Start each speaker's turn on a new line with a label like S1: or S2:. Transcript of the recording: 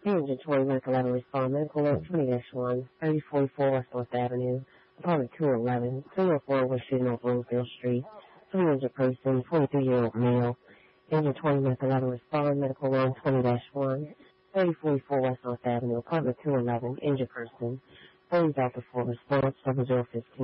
S1: Engine 20 Medical 11 respond. Medical alert 20-1, 3044 West North Avenue, apartment 211, 304 West Shooting off Rosefield Street. 3 injured person, 43-year-old male. Engine 20 Medical 11 respond. Medical alert 20-1, 3044 West North Avenue, apartment 211, injured person. 30 Delta 4 response, 7015.